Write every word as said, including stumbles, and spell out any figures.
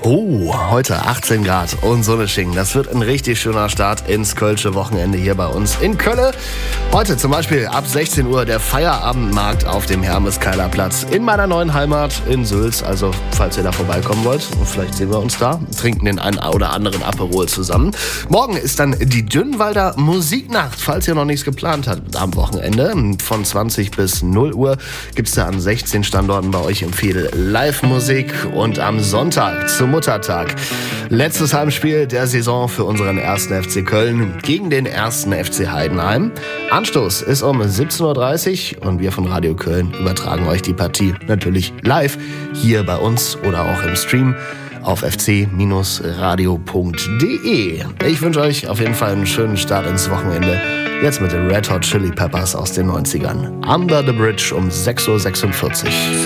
Oh, heute achtzehn Grad und Sonne schicken. Das wird ein richtig schöner Start ins Kölsche Wochenende hier bei uns in Köln. Heute zum Beispiel ab sechzehn Uhr der Feierabendmarkt auf dem Hermeskeiler Platz in meiner neuen Heimat in Sülz. Also falls ihr da vorbeikommen wollt, vielleicht sehen wir uns da, trinken den einen oder anderen Aperol zusammen. Morgen ist dann die Dünnwalder Musiknacht, falls ihr noch nichts geplant habt am Wochenende. Von zwanzig bis null Uhr gibt es da an sechzehn Standorten bei euch im Fiedel Live-Musik. Und am Sonntag zum Muttertag letztes Heimspiel der Saison für unseren ersten F C Köln gegen den ersten F C Heidenheim. Anstoß ist um siebzehn Uhr dreißig und wir von Radio Köln übertragen euch die Partie natürlich live hier bei uns oder auch im Stream auf f c radio punkt d e. Ich wünsche euch auf jeden Fall einen schönen Start ins Wochenende. Jetzt mit den Red Hot Chili Peppers aus den neunzigern. Under the Bridge um sechs Uhr sechsundvierzig.